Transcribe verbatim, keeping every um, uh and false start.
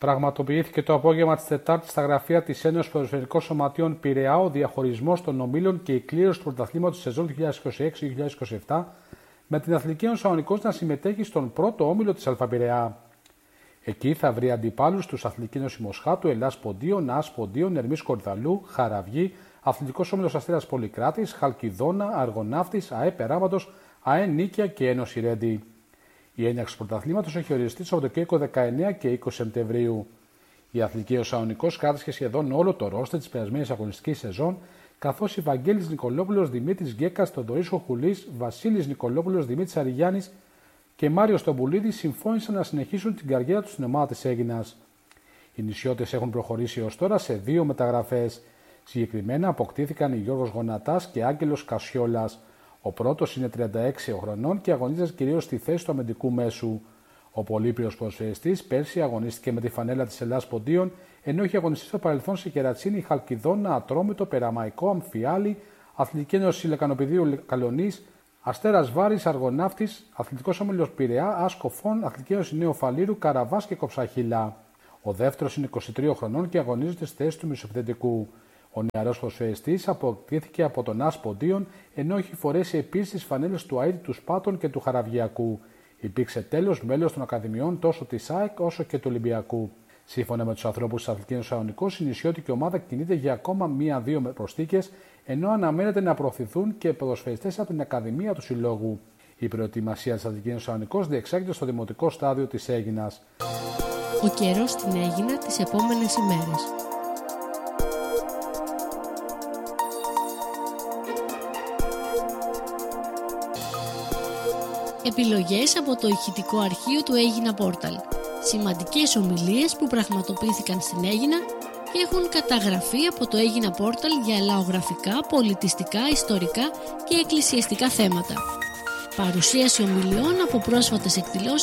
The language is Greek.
Πραγματοποιήθηκε το απόγευμα της Τετάρτης στα γραφεία της Ένωσης Ποδοσφαιρικών Σωματείων Πειραιά ο διαχωρισμός των ομίλων και η κλήρωση του πρωταθλήματος της σεζόν δύο χιλιάδες είκοσι έξι δύο χιλιάδες είκοσι επτά, με την Αθλητική Ένωση Σαλονικός να συμμετέχει στον πρώτο όμιλο της Α Πειραιά. Εκεί θα βρει αντιπάλους τους Αθλητική Ένωση Μοσχάτου, Ελλάς Ποντίων, ΑΣ Ποντίων, Ερμής Κορυδαλού, Χαραυγή, Αθλητικός Όμιλος Αστέρας Πολυκράτης, Χαλκιδόνα, Αργοναύτης, ΑΕ Περάματος, ΑΕ Νίκαια και Ένωση Ρέντι. Η έναρξη του πρωταθλήματος έχει οριστεί το Σαββατοκύριακο δεκαεννέα και είκοσι Σεπτεμβρίου. Η Αθλητική Ένωση Σαλονικός κράτησε σχεδόν όλο το ρόστερ της περασμένης αγωνιστικής σεζόν, καθώς η Βαγγέλης Νικολόπουλος, Δημήτρης Γκέκας, Θοδωρής Χοχουλής, Βασίλης Νικολόπουλος, Δημήτρης Αριγιάννης και Μάριος Τομπουλίδης συμφώνησαν να συνεχίσουν την καριέρα τους στην ομάδα της Αίγινας. Οι νησιώτες έχουν προχωρήσει ως τώρα σε δύο μεταγραφές. Συγκεκριμένα αποκτήθηκαν οι Γιώργος Γονατάς και Άγγελος Κασιόλας. Ο πρώτος είναι τριάντα έξι χρονών και αγωνίζεται κυρίως στη θέση του αμυντικού μέσου. Ο πολύπληρος ποδοσφαιριστής πέρσι αγωνίστηκε με τη φανέλα της Ελλάς Ποντίων, ενώ είχε αγωνιστεί στο παρελθόν σε Κερατσίνη, Χαλκιδόνα, Ατρόμητο, Περαμαϊκό, Αμφιάλη, Αθλητική Ένωση Λεκανοπηδίου Καλονής, Αστέρας Βάρης, Αργοναύτης, Αθλητικός Όμιλος Πειραιά, Άσκοφων, Αθλητική Ένωση Νέου Φαλήρου, Καραβάς και Κοψαχίλα. Ο δεύτερος είναι είκοσι τρία χρονών και αγωνίζεται στη θέση του μεσοεπιθετικού. Ο νεαρός ποδοσφαιριστής αποκτήθηκε από τον ΑΣ Ποντίων, ενώ έχει φορέσει επίσης τις φανέλες του ΑΕΤ, του Σπάτων και του Χαραβιακού. Υπήρξε τέλος μέλος των Ακαδημιών τόσο της ΑΕΚ όσο και του Ολυμπιακού. Σύμφωνα με τους ανθρώπους της Αθλητικής Ένωσης Σαλονικός, η νησιώτικη ομάδα κινείται για ακόμα μία-δύο προσθήκες, ενώ αναμένεται να προωθηθούν και ποδοσφαιριστές από την Ακαδημία του Συλλόγου. Η προετοιμασία της Αθλητικής Ένωσης Σαλονικός διεξάγεται στο δημοτικό στάδιο της Αίγινας. Ο καιρός στην Αίγινα τις επόμενες ημέρες. Επιλογές από το ηχητικό αρχείο του Αίγινα Πόρταλ. Σημαντικές ομιλίες που πραγματοποιήθηκαν στην Αίγινα και έχουν καταγραφεί από το Αίγινα Πόρταλ για λαογραφικά, πολιτιστικά, ιστορικά και εκκλησιαστικά θέματα. Παρουσίαση ομιλιών από πρόσφατες εκδηλώσεις